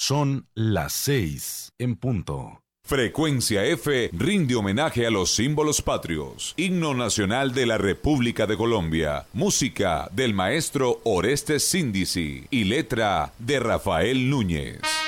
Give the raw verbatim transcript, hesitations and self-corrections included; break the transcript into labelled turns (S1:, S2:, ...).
S1: Son las seis en punto.
S2: Frecuencia F rinde homenaje a los símbolos patrios. Himno nacional de la República de Colombia. Música del maestro Orestes Síndici y letra de Rafael Núñez.